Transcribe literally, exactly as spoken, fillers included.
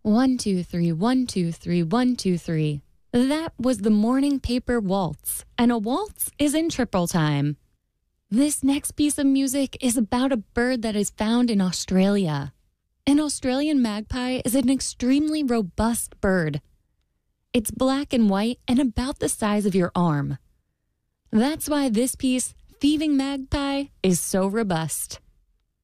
One, two, three, one, two, three, one, two, three. That was the Morning Paper Waltz, and a waltz is in triple time. This next piece of music is about a bird that is found in Australia. An Australian magpie is an extremely robust bird. It's black and white and about the size of your arm. That's why this piece, Thieving Magpie, is so robust.